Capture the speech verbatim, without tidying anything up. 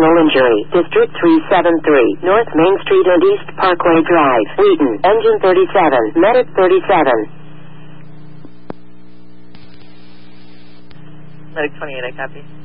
personal injury. District three seven three, North Main Street and East Parkway Drive, Wheaton. Engine thirty-seven, Medic thirty-seven. Medic twenty-eight, I copy.